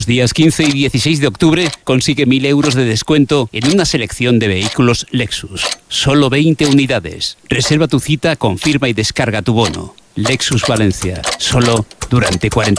Los días 15 y 16 de octubre consigue 1.000 euros de descuento en una selección de vehículos Lexus. Solo 20 unidades. Reserva tu cita, confirma y descarga tu bono. Lexus Valencia. Solo durante 48